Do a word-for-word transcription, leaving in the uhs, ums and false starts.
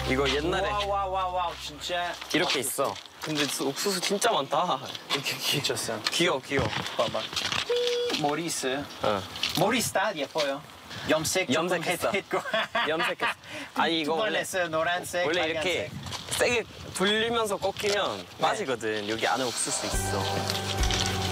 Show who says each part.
Speaker 1: 이거 옛날에
Speaker 2: 와우 와우 와우 진짜
Speaker 1: 이렇게 있어. 근데 옥수수 진짜 많다. 이렇게
Speaker 2: 미쳤어.
Speaker 1: 귀여워 귀여워. 봐봐.
Speaker 2: 머리스.
Speaker 1: 어.
Speaker 2: 머리 스타일 예뻐요. 염색 조금
Speaker 1: 염색했어.
Speaker 2: 했고.
Speaker 1: 염색했어. 아니 이거
Speaker 2: 두번
Speaker 1: 원래
Speaker 2: 했어요. 노란색,
Speaker 1: 원래
Speaker 2: 빨간색.
Speaker 1: 이렇게 세게 돌리면서 꺾이면 빠지거든. 여기 안에 옥수수 있어.